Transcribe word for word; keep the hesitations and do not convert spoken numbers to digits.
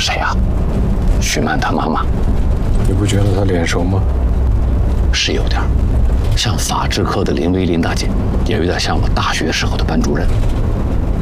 谁啊？徐曼她妈妈。 你不觉得她脸熟吗？ 是有点，像法制科的林薇林大姐，也有点像我大学时候的班主任。